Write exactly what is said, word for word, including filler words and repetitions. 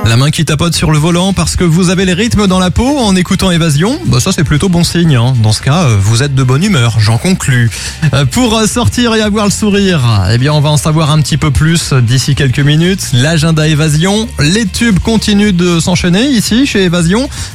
La main qui tapote sur le volant parce que vous avez les rythmes dans la peau en écoutant Évasion, bah ça c'est plutôt bon signe. Hein. Dans ce cas, vous êtes de bonne humeur, j'en conclus. Pour sortir et avoir le sourire, eh bien on va en savoir un petit peu plus d'ici quelques minutes. L'agenda Évasion, les tubes continuent de s'enchaîner ici chez Évasion.